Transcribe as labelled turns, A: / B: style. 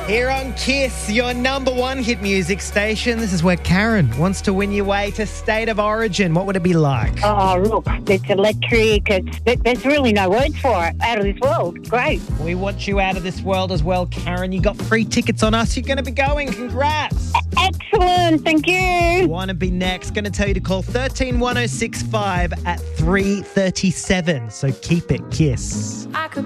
A: Here on Kiss, your number one hit music station. This is where Karen wants to win your way to State of Origin. What would it be like?
B: Oh, look, it's electric. There's really no words for it. Out of this world. Great.
A: We want you out of this world as well, Karen. You got free tickets on us. You're going to be going. Congrats.
B: Excellent. Thank you.
A: Want to be next? Going to tell you to call 131065 at 3:37. So keep it Kiss.